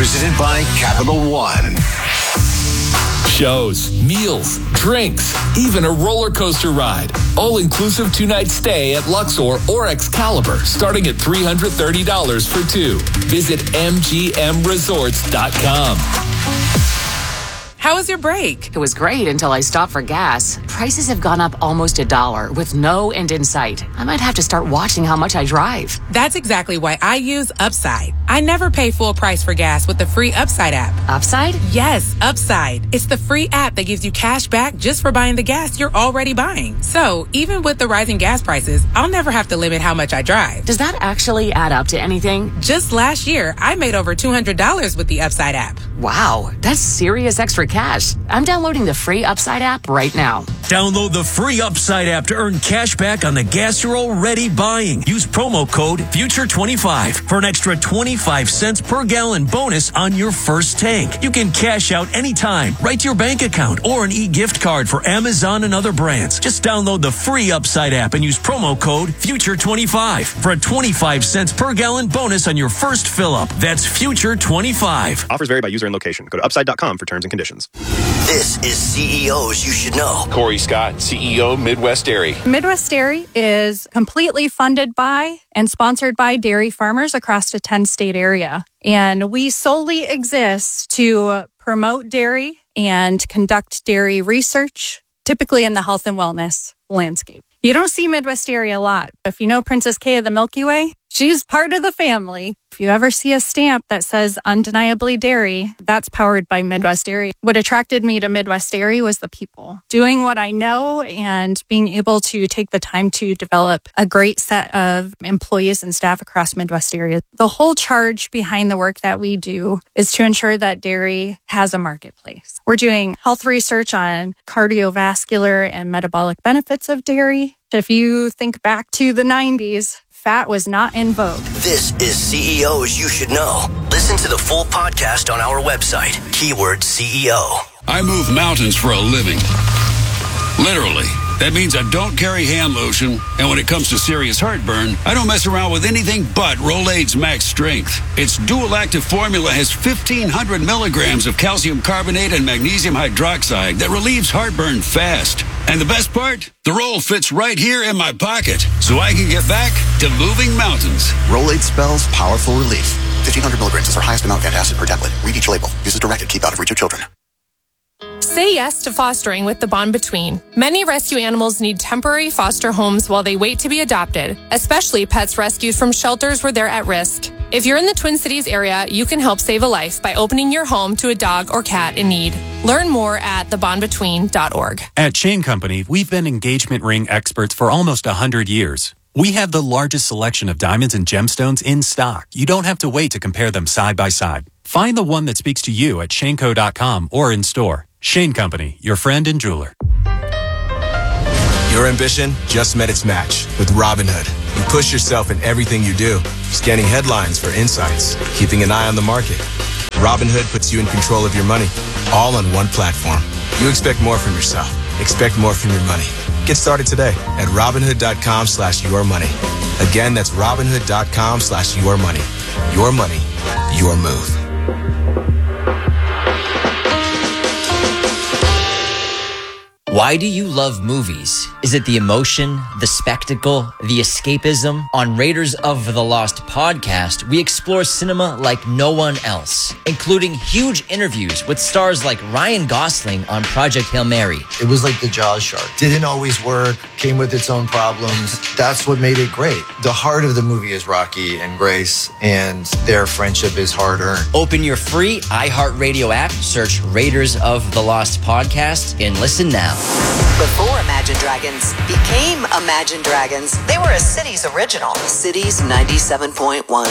Presented by Capital One. Shows, meals, drinks, even a roller coaster ride. All-inclusive 2-night stay at Luxor or Excalibur, starting at $330 for two. Visit MGMResorts.com. How was your break? It was great until I stopped for gas. Prices have gone up almost $1 with no end in sight. I might have to start watching how much I drive. That's exactly why I use Upside. I never pay full price for gas with the free Upside app. Upside? Yes, Upside. It's the free app that gives you cash back just for buying the gas you're already buying. So even with the rising gas prices, I'll never have to limit how much I drive. Does that actually add up to anything? Just last year, I made over $200 with the Upside app. Wow, that's serious extra cash. I'm downloading the free Upside app right now. Download the free Upside app to earn cash back on the gas you're already buying. Use promo code FUTURE25 for an extra 25 cents per gallon bonus on your first tank. You can cash out anytime, right to your bank account, or an e-gift card for Amazon and other brands. Just download the free Upside app and use promo code FUTURE25 for a 25 cents per gallon bonus on your first fill-up. That's FUTURE25. Offers vary by user and location. Go to upside.com for terms and conditions. This is CEOs You Should Know. Corey Scott, CEO, Midwest Dairy. Midwest Dairy is completely funded by and sponsored by dairy farmers across a 10-state area. And we solely exist to promote dairy and conduct dairy research, typically in the health and wellness landscape. You don't see Midwest Dairy a lot. If you know Princess Kay of the Milky Way, she's part of the family. If you ever see a stamp that says undeniably dairy, that's powered by Midwest Dairy. What attracted me to Midwest Dairy was the people. Doing what I know and being able to take the time to develop a great set of employees and staff across Midwest Dairy. The whole charge behind the work that we do is to ensure that dairy has a marketplace. We're doing health research on cardiovascular and metabolic benefits of dairy. If you think back to the 90s, fat was not in vogue. This is CEOs You Should Know. Listen to the full podcast on our website, keyword CEO. I move mountains for a living. Literally. That means I don't carry hand lotion, and when it comes to serious heartburn, I don't mess around with anything but Rolaids Max Strength. Its dual-active formula has 1,500 milligrams of calcium carbonate and magnesium hydroxide that relieves heartburn fast. And the best part? The roll fits right here in my pocket, so I can get back to moving mountains. Rolaids spells powerful relief. 1,500 milligrams is our highest amount of antacid per tablet. Read each label. Use as directed. Keep out of reach of children. Say yes to fostering with The Bond Between. Many rescue animals need temporary foster homes while they wait to be adopted, especially pets rescued from shelters where they're at risk. If you're in the Twin Cities area, you can help save a life by opening your home to a dog or cat in need. Learn more at thebondbetween.org. At Chain Company, we've been engagement ring experts for almost 100 years. We have the largest selection of diamonds and gemstones in stock. You don't have to wait to compare them side by side. Find the one that speaks to you at shaneco.com or in store. Shane Company, your friend and jeweler. Your ambition just met its match with Robinhood. You push yourself in everything you do, scanning headlines for insights, keeping an eye on the market. Robinhood puts you in control of your money, all on one platform. You expect more from yourself. Expect more from your money. Get started today at Robinhood.com/yourmoney. Again, that's Robinhood.com/yourmoney. Your money, your move. Why do you love movies? Is it the emotion, the spectacle, the escapism? On Raiders of the Lost podcast, we explore cinema like no one else, including huge interviews with stars like Ryan Gosling on Project Hail Mary. It was like the Jaws shark. Didn't always work, came with its own problems. That's what made it great. The heart of the movie is Rocky and Grace, and their friendship is hard-earned. Open your free iHeartRadio app, search Raiders of the Lost podcast, and listen now. Before Imagine Dragons became Imagine Dragons, they were a Cities original. Cities 97.1.